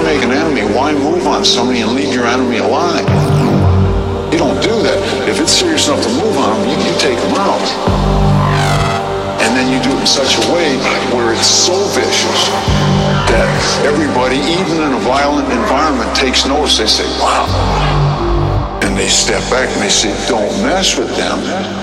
to make an enemy, why move on somebody and leave your enemy alive? You don't do that. If it's serious enough to move on them, you take them out. And then you do it in such a way where it's so vicious that everybody, even in a violent environment, takes notice. They say, wow. And they step back and they say, don't mess with them.